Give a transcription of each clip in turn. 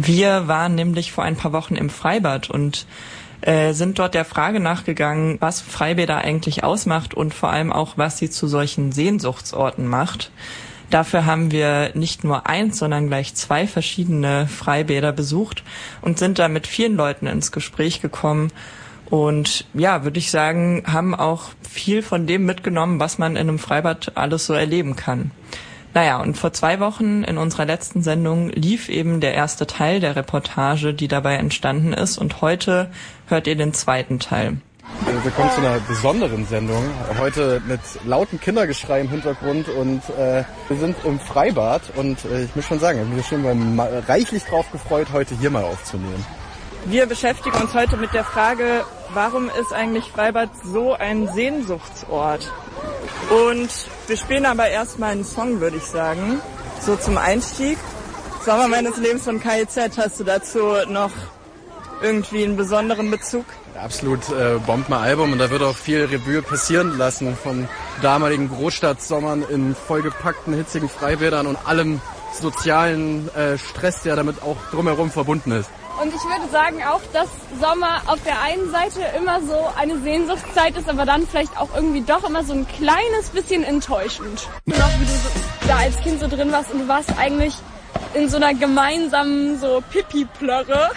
Wir waren nämlich vor ein paar Wochen im Freibad und sind dort der Frage nachgegangen, was Freibäder eigentlich ausmacht und vor allem auch, was sie zu solchen Sehnsuchtsorten macht. Dafür haben wir nicht nur eins, sondern gleich 2 verschiedene Freibäder besucht und sind da mit vielen Leuten ins Gespräch gekommen. Und ja, würde ich sagen, haben auch viel von dem mitgenommen, was man in einem Freibad alles so erleben kann. Naja, und vor 2 Wochen in unserer letzten Sendung lief eben der erste Teil der Reportage, die dabei entstanden ist. Und heute hört ihr den zweiten Teil. Willkommen zu einer besonderen Sendung. Heute mit lautem Kindergeschrei im Hintergrund und wir sind im Freibad. Und ich muss schon sagen, ich habe mich schon reichlich drauf gefreut, heute hier mal aufzunehmen. Wir beschäftigen uns heute mit der Frage, warum ist eigentlich Freibad so ein Sehnsuchtsort? Und wir spielen aber erstmal einen Song, würde ich sagen, so zum Einstieg. Sommer meines Lebens von KIZ, hast du dazu noch irgendwie einen besonderen Bezug? Ja, absolut Bombenalbum und da wird auch viel Revue passieren lassen von damaligen Großstadtsommern in vollgepackten, hitzigen Freibädern und allem sozialen Stress, der damit auch drumherum verbunden ist. Und ich würde sagen auch, dass Sommer auf der einen Seite immer so eine Sehnsuchtszeit ist, aber dann vielleicht auch irgendwie doch immer so ein kleines bisschen enttäuschend. Und auch wie du so, da als Kind so drin warst und du warst eigentlich in so einer gemeinsamen so Pipi-Plörre.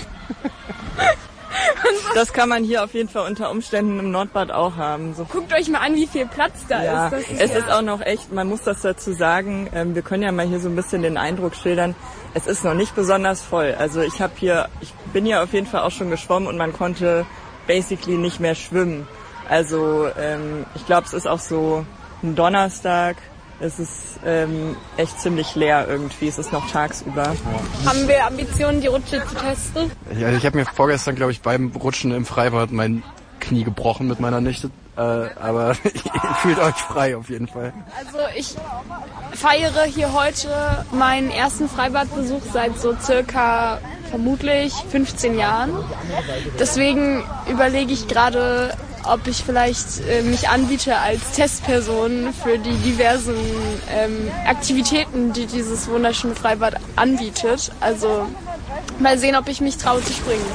Das kann man hier auf jeden Fall unter Umständen im Nordbad auch haben. So. Guckt euch mal an, wie viel Platz da ist. Es ist auch noch echt, man muss das dazu sagen, wir können ja mal hier so ein bisschen den Eindruck schildern, es ist noch nicht besonders voll. Also ich bin hier auf jeden Fall auch schon geschwommen und man konnte basically nicht mehr schwimmen. Also ich glaube, es ist auch so ein Donnerstag. Es ist echt ziemlich leer irgendwie. Es ist noch tagsüber. Haben wir Ambitionen, die Rutsche zu testen? Ja, ich habe mir vorgestern, glaube ich, beim Rutschen im Freibad mein Knie gebrochen mit meiner Nichte. Aber ihr fühlt euch frei auf jeden Fall. Also ich feiere hier heute meinen ersten Freibadbesuch seit so circa vermutlich 15 Jahren. Deswegen überlege ich gerade, ob ich vielleicht mich anbiete als Testperson für die diversen Aktivitäten, die dieses wunderschöne Freibad anbietet. Also mal sehen, ob ich mich traue zu springen.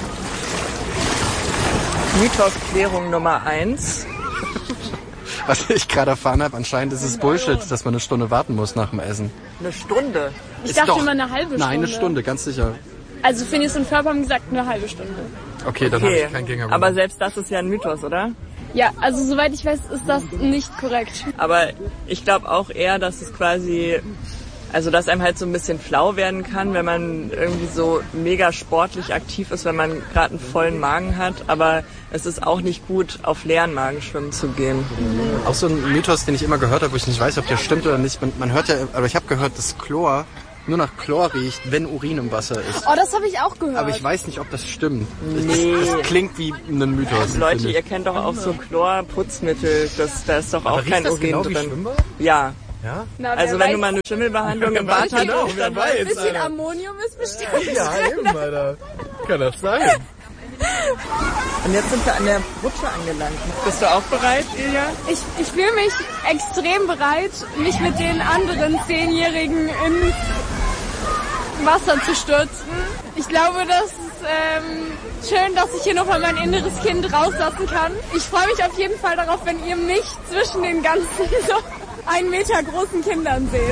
Mythosklärung Nummer 1. Was ich gerade erfahren habe, anscheinend ist es Bullshit, dass man eine Stunde warten muss nach dem Essen. Eine Stunde? Ich dachte immer eine halbe Stunde. Nein, eine Stunde, ganz sicher. Also Phineas und Ferb haben gesagt, eine halbe Stunde. Okay, dann habe ich keinen Gänger. Aber selbst das ist ja ein Mythos, oder? Ja, also soweit ich weiß, ist das nicht korrekt. Aber ich glaube auch eher, dass es quasi, also dass einem halt so ein bisschen flau werden kann, wenn man irgendwie so mega sportlich aktiv ist, wenn man gerade einen vollen Magen hat. Aber es ist auch nicht gut, auf leeren Magen schwimmen zu gehen. Auch so ein Mythos, den ich immer gehört habe, wo ich nicht weiß, ob der stimmt oder nicht. Man hört ja, aber ich habe gehört, dass Chlor nur nach Chlor riecht, wenn Urin im Wasser ist. Oh, das habe ich auch gehört. Aber ich weiß nicht, ob das stimmt. Nee. Das klingt wie ein Mythos. Also Leute, ihr kennt doch auch so Chlorputzmittel. Da ist doch auch kein das Urin genau drin. Wie Schwimmbad? Ja. Ja? Na, Also wenn du mal eine Schimmelbehandlung im Bad hattest, dann ein bisschen Ammonium ist bestimmt. Ja, eben, Alter. Kann das sein? Und jetzt sind wir an der Rutsche angelangt. Bist du auch bereit, Ilja? Ich fühle mich extrem bereit, mich mit den anderen 10-Jährigen in Wasser zu stürzen. Ich glaube, das ist schön, dass ich hier nochmal mein inneres Kind rauslassen kann. Ich freue mich auf jeden Fall darauf, wenn ihr mich zwischen den ganzen so 1 Meter großen Kindern seht.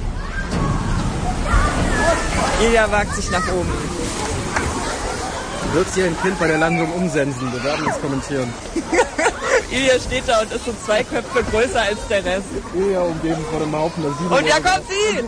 Ilja wagt sich nach oben. Wird hier ein Kind bei der Landung umsensen? Wir werden das kommentieren. Ilja steht da und ist so 2 Köpfe größer als der Rest. Ilja umgeben von einem Haufen. Und da kommt sie!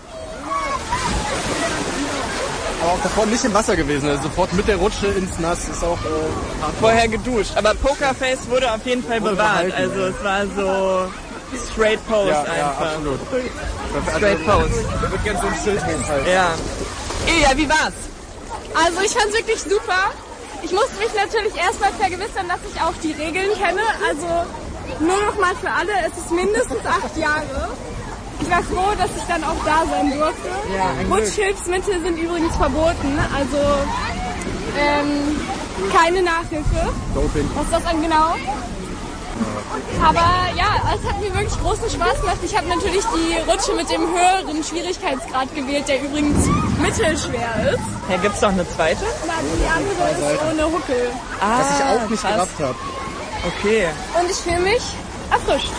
Aber auch davor nicht im Wasser gewesen, also sofort mit der Rutsche ins Nass ist auch vorher geduscht. Aber Pokerface wurde auf jeden Fall bewahrt. Also es war so straight pose einfach. Ja, absolut. Straight pose. Ich würde gerne so ein Schild hochhalten. Ja. Ilja, wie war's? Also ich fand's wirklich super. Ich musste mich natürlich erstmal vergewissern, dass ich auch die Regeln kenne. Also nur noch mal für alle, es ist mindestens 8 Jahre. Ich war froh, dass ich dann auch da sein durfte. Ja, Rutschhilfsmittel sind übrigens verboten, also keine Nachhilfe. Doping. Was ist das dann genau? Aber ja, es hat mir wirklich großen Spaß gemacht. Ich habe natürlich die Rutsche mit dem höheren Schwierigkeitsgrad gewählt, der übrigens mittelschwer ist. Ja, gibt's noch eine zweite? Aber die andere ist ohne Huckel. Was ich auch nicht gerafft habe. Okay. Und ich fühle mich erfrischt.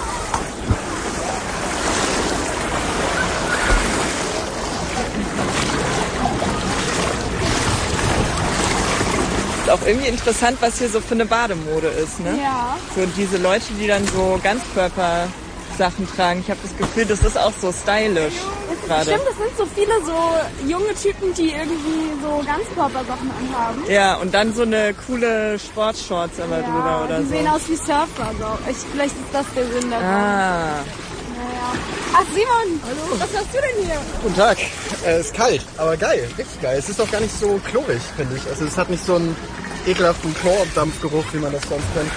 Ist auch irgendwie interessant, was hier so für eine Bademode ist, ne? Ja. So diese Leute, die dann so Ganzkörper-Sachen tragen. Ich habe das Gefühl, das ist auch so stylisch gerade. Stimmt, das sind so viele so junge Typen, die irgendwie so Ganzkörpersachen anhaben. Ja, und dann so eine coole Sportshorts immer drüber oder die so. sehen aus wie Surfer. So. Vielleicht ist das der Sinn davon. Ah. Ach Simon, hallo. Was hast du denn hier? Guten Tag. Ist kalt, aber geil, richtig geil. Es ist auch gar nicht so klorig, finde ich. Also es hat nicht so einen ekelhaften Chlordampfgeruch, wie man das sonst kennt.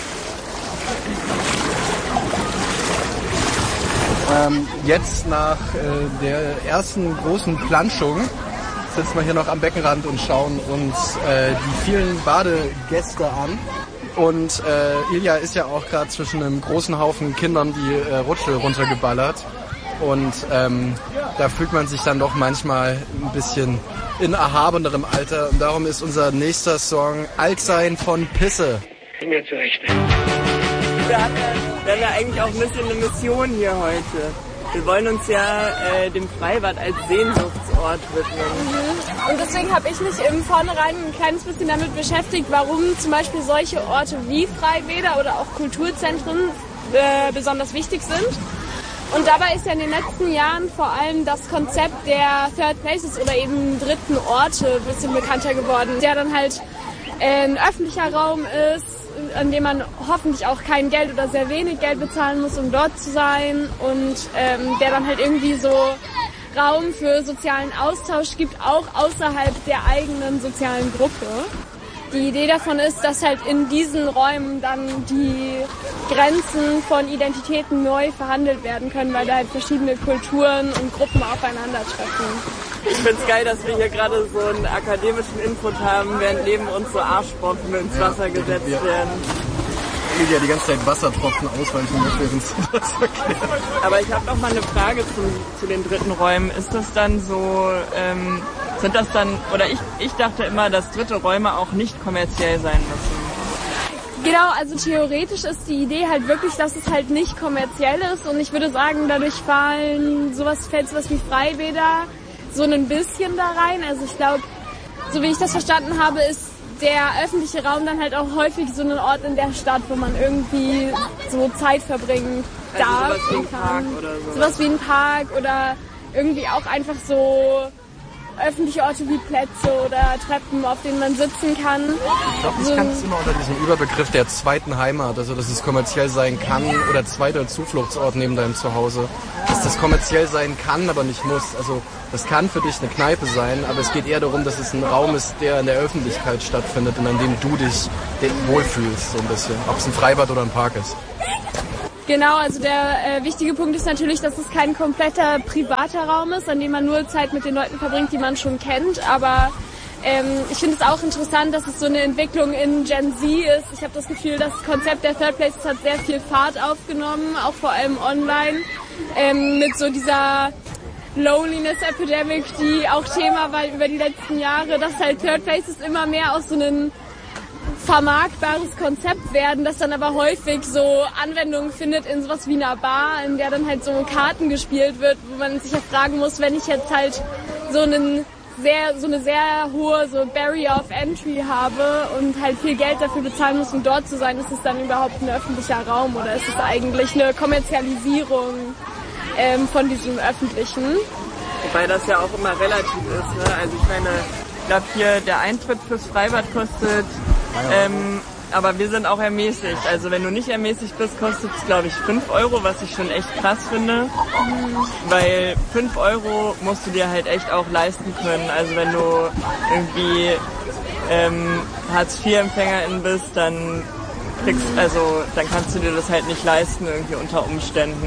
Jetzt nach der ersten großen Planschung sitzen wir hier noch am Beckenrand und schauen uns die vielen Badegäste an. Und Ilja ist ja auch gerade zwischen einem großen Haufen Kindern die Rutsche runtergeballert. Und da fühlt man sich dann doch manchmal ein bisschen in erhabenerem Alter. Und darum ist unser nächster Song Altsein von Pisse. Mir zurecht. Wir haben ja eigentlich auch ein bisschen eine Mission hier heute. Wir wollen uns ja dem Freibad als Sehnsuchtsort widmen. Und deswegen habe ich mich im Vornherein ein kleines bisschen damit beschäftigt, warum zum Beispiel solche Orte wie Freibäder oder auch Kulturzentren besonders wichtig sind. Und dabei ist ja in den letzten Jahren vor allem das Konzept der Third Places oder eben dritten Orte ein bisschen bekannter geworden, der dann halt ein öffentlicher Raum ist, an dem man hoffentlich auch kein Geld oder sehr wenig Geld bezahlen muss, um dort zu sein und der dann halt irgendwie so Raum für sozialen Austausch gibt, auch außerhalb der eigenen sozialen Gruppe. Die Idee davon ist, dass halt in diesen Räumen dann die Grenzen von Identitäten neu verhandelt werden können, weil da halt verschiedene Kulturen und Gruppen aufeinandertreffen. Ich finde es geil, dass wir hier gerade so einen akademischen Input haben, während neben uns so Arschbomben ins Wasser gesetzt werden. Ja, die ganze Zeit Wassertropfen ausweichen muss, während sie das erklärt. Aber ich habe noch mal eine Frage zu den dritten Räumen. Ist das dann so, sind das dann, oder ich dachte immer, dass dritte Räume auch nicht kommerziell sein müssen. Genau, also theoretisch ist die Idee halt wirklich, dass es halt nicht kommerziell ist und ich würde sagen, dadurch fällt sowas wie Freibäder so ein bisschen da rein. Also ich glaube, so wie ich das verstanden habe, ist der öffentliche Raum dann halt auch häufig so ein Ort in der Stadt, wo man irgendwie so Zeit verbringen darf. Also sowas wie ein Park oder so. Sowas wie ein Park oder irgendwie auch einfach so öffentliche Orte wie Plätze oder Treppen, auf denen man sitzen kann. Ich glaube, ich kann es immer unter diesem Überbegriff der zweiten Heimat, also dass es kommerziell sein kann oder zweiter Zufluchtsort neben deinem Zuhause, dass das kommerziell sein kann, aber nicht muss. Also das kann für dich eine Kneipe sein, aber es geht eher darum, dass es ein Raum ist, der in der Öffentlichkeit stattfindet und an dem du dich wohlfühlst, so ein bisschen. Ob es ein Freibad oder ein Park ist. Genau, also der wichtige Punkt ist natürlich, dass es kein kompletter privater Raum ist, an dem man nur Zeit mit den Leuten verbringt, die man schon kennt. Aber ich finde es auch interessant, dass es so eine Entwicklung in Gen Z ist. Ich habe das Gefühl, das Konzept der Third Places hat sehr viel Fahrt aufgenommen, auch vor allem online, mit so dieser Loneliness Epidemic, die auch Thema war über die letzten Jahre, dass halt Third Places immer mehr aus so einem vermarktbares Konzept werden, das dann aber häufig so Anwendungen findet in sowas wie einer Bar, in der dann halt so Karten gespielt wird, wo man sich ja fragen muss, wenn ich jetzt halt so eine sehr hohe so Barrier of Entry habe und halt viel Geld dafür bezahlen muss, um dort zu sein, ist es dann überhaupt ein öffentlicher Raum oder ist es eigentlich eine Kommerzialisierung von diesem Öffentlichen? Wobei das ja auch immer relativ ist, ne? Also ich meine, ich glaube hier der Eintritt fürs Freibad kostet, aber wir sind auch ermäßigt. Also wenn du nicht ermäßigt bist, kostet es glaube ich 5 €, was ich schon echt krass finde. Weil 5 € musst du dir halt echt auch leisten können. Also wenn du irgendwie Hartz-IV-Empfängerin bist, dann kannst du dir das halt nicht leisten irgendwie unter Umständen.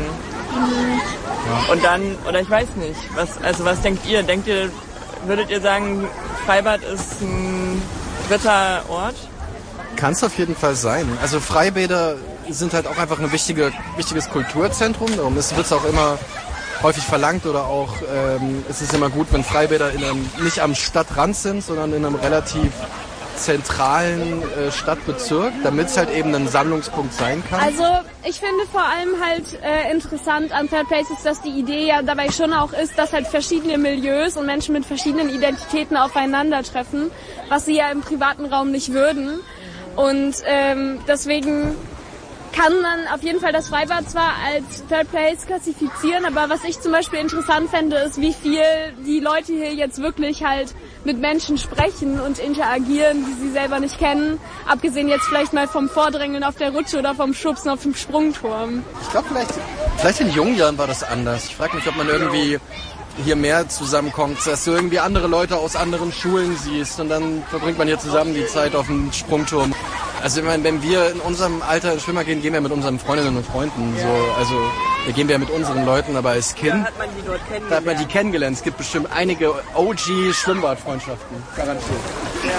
Und dann, oder ich weiß nicht, was denkt ihr? Würdet ihr sagen, Freibad ist ein dritter Ort? Kann es auf jeden Fall sein. Also Freibäder sind halt auch einfach ein wichtiges Kulturzentrum. Darum wird es auch immer häufig verlangt oder auch es ist immer gut, wenn Freibäder nicht am Stadtrand sind, sondern in einem relativ zentralen Stadtbezirk, damit es halt eben ein Sammlungspunkt sein kann. Also ich finde vor allem halt interessant an Third Place ist, dass die Idee ja dabei schon auch ist, dass halt verschiedene Milieus und Menschen mit verschiedenen Identitäten aufeinandertreffen, was sie ja im privaten Raum nicht würden. Und deswegen kann man auf jeden Fall das Freibad zwar als Third Place klassifizieren, aber was ich zum Beispiel interessant fände, ist, wie viel die Leute hier jetzt wirklich halt mit Menschen sprechen und interagieren, die sie selber nicht kennen. Abgesehen jetzt vielleicht mal vom Vordrängeln auf der Rutsche oder vom Schubsen auf dem Sprungturm. Ich glaube, vielleicht in jungen Jahren war das anders. Ich frage mich, ob man irgendwie hier mehr zusammenkommt, dass du irgendwie andere Leute aus anderen Schulen siehst und dann verbringt man hier zusammen die Zeit auf dem Sprungturm. Also ich meine, wenn wir in unserem Alter ins Schwimmer gehen, gehen wir mit unseren Freundinnen und Freunden. Ja. So, also da gehen wir mit unseren Leuten, aber als Kind da hat man die kennengelernt. Es gibt bestimmt einige OG-Schwimmbadfreundschaften, garantiert. Ja.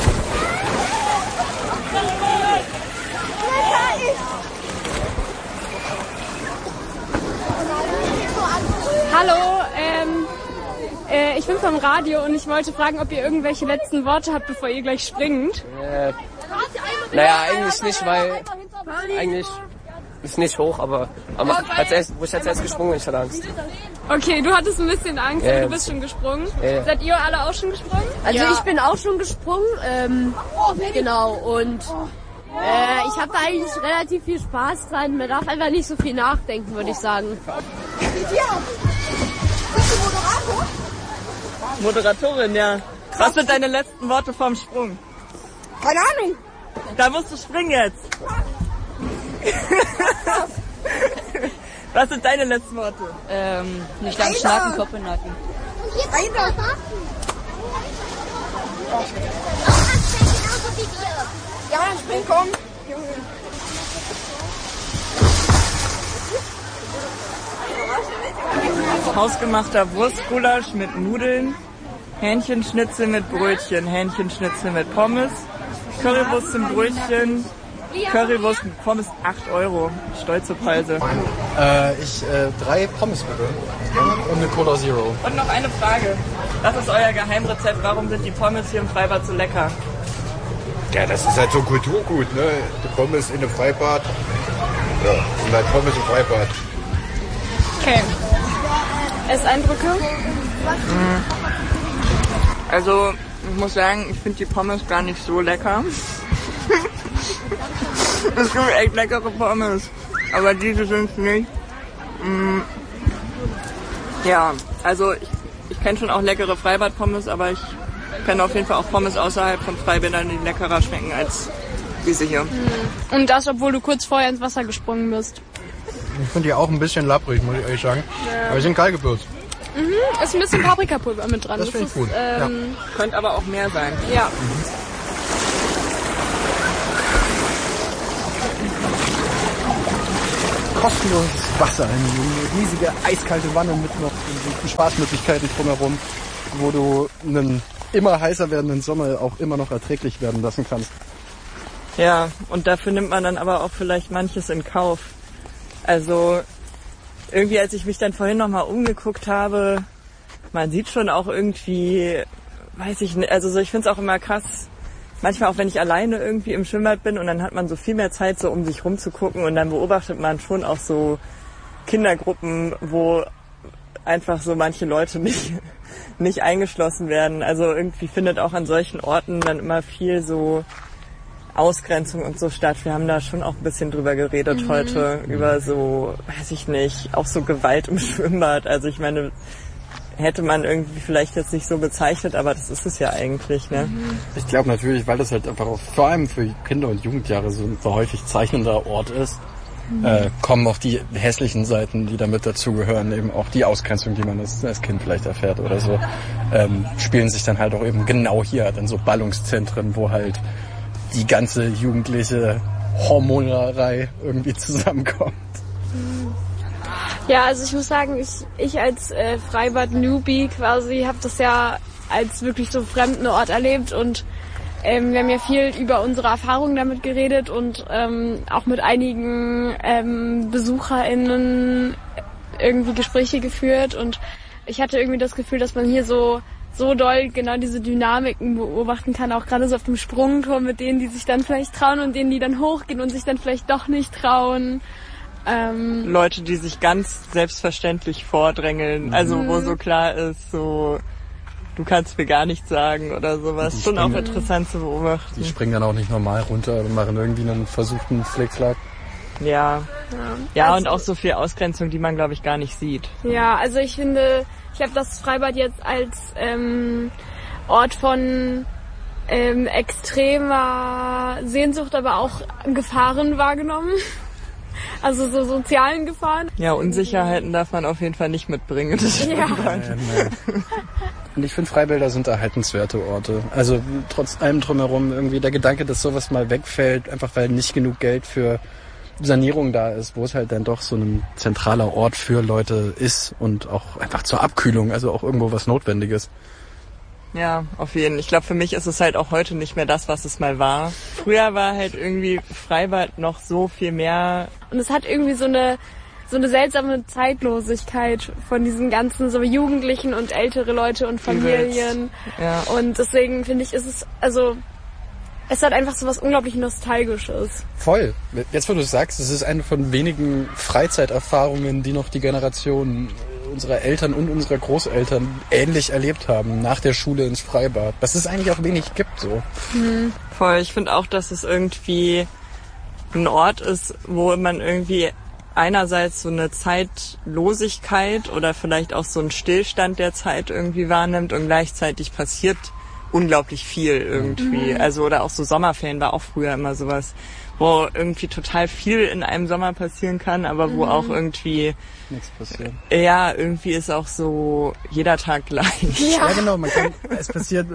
Hallo, ich bin vom Radio und ich wollte fragen, ob ihr irgendwelche letzten Worte habt, bevor ihr gleich springt. Naja, eigentlich nicht, weil eigentlich ist nicht hoch, aber wo ich als erst gesprungen bin, ich hatte Angst. Okay, du hattest ein bisschen Angst, aber du bist schon gesprungen. Seid ihr alle auch schon gesprungen? Also ich bin auch schon gesprungen, genau, und ich habe da eigentlich relativ viel Spaß dran. Man darf einfach nicht so viel nachdenken, würde ich sagen. Moderatorin, ja. Was sind deine letzten Worte vorm Sprung? Keine Ahnung. Da musst du springen jetzt. Was sind deine letzten Worte? Nicht lang schnacken, Kopf in den Nacken. Ja, dann spring, komm. Hausgemachter Wurstgulasch mit Nudeln, Hähnchenschnitzel mit Brötchen, Hähnchenschnitzel mit Pommes, Currywurst zum Brötchen, Currywurst mit Pommes 8 €. Stolze Preise. 3 Pommes bitte. Und eine Cola Zero. Und noch eine Frage. Was ist euer Geheimrezept? Warum sind die Pommes hier im Freibad so lecker? Ja, das ist halt so ein Kulturgut, ne? Die Pommes in einem Freibad. Ja, und halt Pommes im Freibad. Okay. Esseindrücke? Also, ich muss sagen, ich finde die Pommes gar nicht so lecker. Es gibt echt leckere Pommes, aber diese sind es nicht. Ja, also ich kenne schon auch leckere Freibad-Pommes, aber ich kenne auf jeden Fall auch Pommes außerhalb von Freibädern, die leckerer schmecken als diese hier. Und das, obwohl du kurz vorher ins Wasser gesprungen bist. Ich finde die auch ein bisschen lapprig, muss ich ehrlich sagen. Ja. Aber sie sind kaltgewürzt. Ist ein bisschen Paprikapulver mit dran. Das finde ich gut. Ja. Könnte aber auch mehr sein. Ja. Kostenloses Wasser, eine riesige eiskalte Wanne mit noch Spaßmöglichkeiten drumherum, wo du einen immer heißer werdenden Sommer auch immer noch erträglich werden lassen kannst. Ja, und dafür nimmt man dann aber auch vielleicht manches in Kauf. Also irgendwie, als ich mich dann vorhin nochmal umgeguckt habe, man sieht schon auch irgendwie, weiß ich nicht, also so, ich finde es auch immer krass, manchmal auch wenn ich alleine irgendwie im Schwimmbad bin und dann hat man so viel mehr Zeit, so um sich rumzugucken und dann beobachtet man schon auch so Kindergruppen, wo einfach so manche Leute nicht eingeschlossen werden. Also irgendwie findet auch an solchen Orten dann immer viel so Ausgrenzung und so statt. Wir haben da schon auch ein bisschen drüber geredet heute, über so, weiß ich nicht, auch so Gewalt im Schwimmbad. Also ich meine, hätte man irgendwie vielleicht jetzt nicht so bezeichnet, aber das ist es ja eigentlich, ne? Ich glaube natürlich, weil das halt einfach auch vor allem für Kinder und Jugendjahre so ein häufig zeichnender Ort ist, kommen auch die hässlichen Seiten, die damit dazugehören, eben auch die Ausgrenzung, die man als Kind vielleicht erfährt oder so, spielen sich dann halt auch eben genau hier dann so Ballungszentren, wo halt die ganze jugendliche Hormonerei irgendwie zusammenkommt. Ja, also ich muss sagen, ich als Freibad-Newbie quasi habe das ja als wirklich so fremden Ort erlebt und Wir haben ja viel über unsere Erfahrungen damit geredet und auch mit einigen BesucherInnen irgendwie Gespräche geführt. Und ich hatte irgendwie das Gefühl, dass man hier so doll genau diese Dynamiken beobachten kann, auch gerade so auf dem Sprungturm mit denen, die sich dann vielleicht trauen und denen, die dann hochgehen und sich dann vielleicht doch nicht trauen. Leute, die sich ganz selbstverständlich vordrängeln, also wo so klar ist, so du kannst mir gar nichts sagen oder sowas. Schon auch interessant zu beobachten. Die springen dann auch nicht normal runter und machen irgendwie einen versuchten Flickflack. Ja, also, und auch so viel Ausgrenzung, die man, glaube ich, gar nicht sieht. Ja, also ich habe das Freibad jetzt als Ort von extremer Sehnsucht, aber auch Gefahren wahrgenommen. Also so sozialen Gefahren. Ja, Unsicherheiten darf man auf jeden Fall nicht mitbringen. Ja. Und ich finde, Freibäder sind erhaltenswerte Orte. Also trotz allem drumherum irgendwie der Gedanke, dass sowas mal wegfällt, einfach weil nicht genug Geld für Sanierung da ist, wo es halt dann doch so ein zentraler Ort für Leute ist und auch einfach zur Abkühlung, also auch irgendwo was Notwendiges. Ja, auf jeden Fall. Ich glaube, für mich ist es halt auch heute nicht mehr das, was es mal war. Früher war halt irgendwie Freibad noch so viel mehr. Und es hat irgendwie so eine seltsame Zeitlosigkeit von diesen ganzen so Jugendlichen und ältere Leute und Familien. Ja. Und deswegen finde ich, es hat einfach so was unglaublich Nostalgisches. Voll. Jetzt, wo du es sagst, es ist eine von wenigen Freizeiterfahrungen, die noch die Generation unserer Eltern und unserer Großeltern ähnlich erlebt haben, nach der Schule ins Freibad. Was es eigentlich auch wenig gibt, so. Voll. Ich finde auch, dass es irgendwie ein Ort ist, wo man irgendwie einerseits so eine Zeitlosigkeit oder vielleicht auch so einen Stillstand der Zeit irgendwie wahrnimmt und gleichzeitig passiert unglaublich viel irgendwie. Also, oder auch so Sommerferien war auch früher immer sowas, wo irgendwie total viel in einem Sommer passieren kann, aber wo auch irgendwie nichts passiert. Ja, irgendwie ist auch so jeder Tag gleich. Ja, genau. Es passiert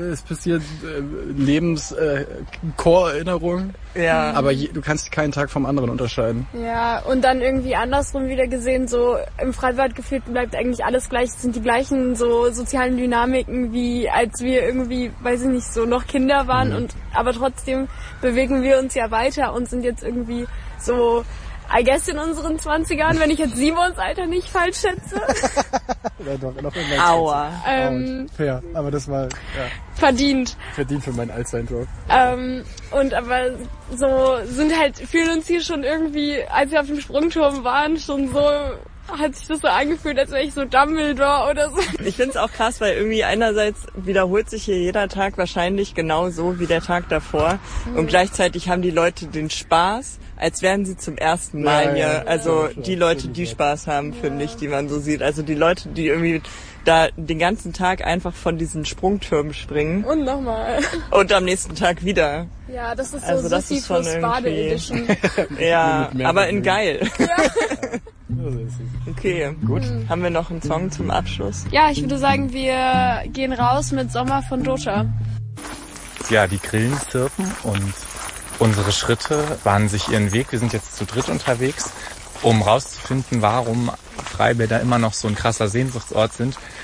Core-Erinnerung. Ja. Aber du kannst keinen Tag vom anderen unterscheiden. Ja, und dann irgendwie andersrum wieder gesehen, so im Freibad gefühlt bleibt eigentlich alles gleich. Es sind die gleichen so sozialen Dynamiken, wie als wir irgendwie, weiß ich nicht, so noch Kinder waren. Aber trotzdem bewegen wir uns ja weiter und sind jetzt irgendwie so, I guess in unseren 20ern, wenn ich jetzt Simons Alter nicht falsch schätze. Ja, doch, noch Aua. Fair, aber das war verdient für meinen Altsein-Talk. Und aber so fühlen uns hier schon irgendwie, als wir auf dem Sprungturm waren, schon so, hat sich das so angefühlt, als wäre ich so Dumbledore oder so. Ich find's auch krass, weil irgendwie einerseits wiederholt sich hier jeder Tag wahrscheinlich genau so wie der Tag davor und gleichzeitig haben die Leute den Spaß, als wären sie zum ersten Mal hier. Also die Leute, die Spaß haben, finde ich, die man so sieht. Also die Leute, die irgendwie da den ganzen Tag einfach von diesen Sprungtürmen springen. Und nochmal. Und am nächsten Tag wieder. Ja, das ist so also das ist schon Bade Edition. Ja, aber in geil. Ja. Okay, gut. Haben wir noch einen Song zum Abschluss? Ja, ich würde sagen, wir gehen raus mit Sommer von Dosha. Ja, die Grillen zirpen und unsere Schritte bahnen sich ihren Weg. Wir sind jetzt zu dritt unterwegs, um rauszufinden, warum Freibäder immer noch so ein krasser Sehnsuchtsort sind.